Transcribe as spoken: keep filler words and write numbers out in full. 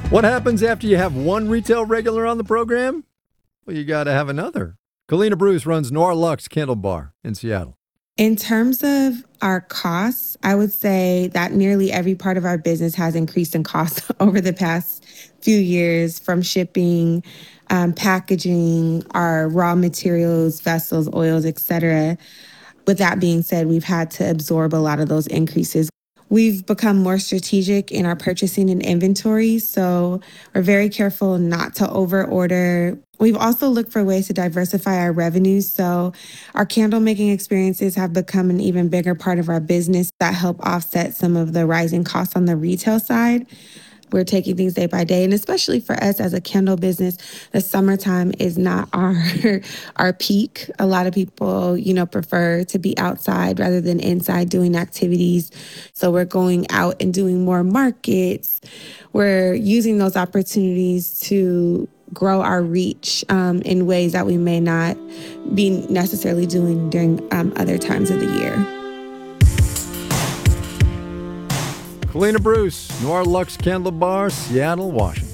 What happens after you have one retail regular on the program? Well, you got to have another. Kalina Bruce runs Noir Luxe Candle Bar in Seattle. In terms of our costs, I would say that nearly every part of our business has increased in cost over the past few years, from shipping, um, packaging, our raw materials, vessels, oils, et cetera. With that being said, we've had to absorb a lot of those increases. We've become more strategic in our purchasing and inventory, so we're very careful not to over order. We've also looked for ways to diversify our revenues, so our candle making experiences have become an even bigger part of our business that help offset some of the rising costs on the retail side. We're taking things day by day, and especially for us as a candle business, the summertime is not our our peak. A lot of people, you know, prefer to be outside rather than inside doing activities. So we're going out and doing more markets. We're using those opportunities to grow our reach um, in ways that we may not be necessarily doing during um, other times of the year. Kalina Bruce, Noir Luxe Candle Bar, Seattle, Washington.